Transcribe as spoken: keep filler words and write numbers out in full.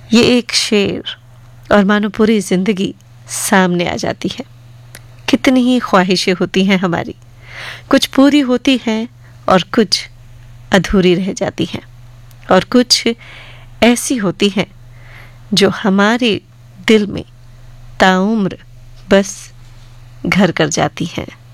ये एक शेर और मानो पूरी जिंदगी सामने आ जाती है। कितनी ही ख्वाहिशें होती हैं हमारी, कुछ पूरी होती हैं और कुछ अधूरी रह जाती हैं, और कुछ ऐसी होती हैं जो हमारे दिल में ताउम्र बस घर कर जाती हैं।